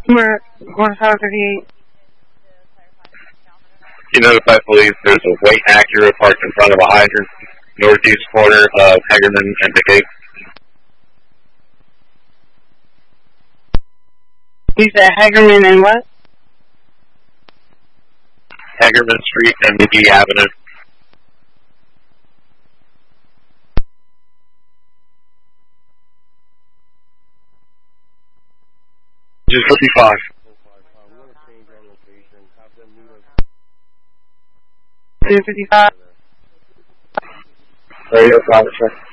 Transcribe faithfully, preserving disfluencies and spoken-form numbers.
We're one five thirty-eight. You notify police there's a white Acura parked in front of a hydrant, northeast corner of Hagerman and McKay. You said Hagerman and what? Hagerman Street and McGee Avenue. Just fifty-five. two fifty-five. Radio officer.